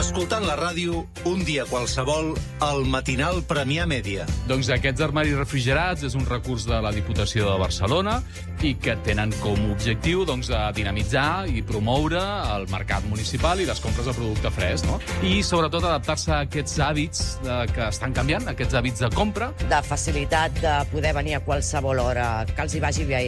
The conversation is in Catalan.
escoltant la ràdio, un dia qualsevol, al matinal Premià Mèdia. Doncs aquests armaris refrigerats és un recurs de la Diputació de Barcelona i que tenen com a objectiu dinamitzar i promoure el mercat municipal i les compres de producte fresc, no? I sobretot adaptar-se a aquests hàbits que estan canviant, aquests hàbits de compra. De facilitat de poder venir a qualsevol hora que els hi vagi bé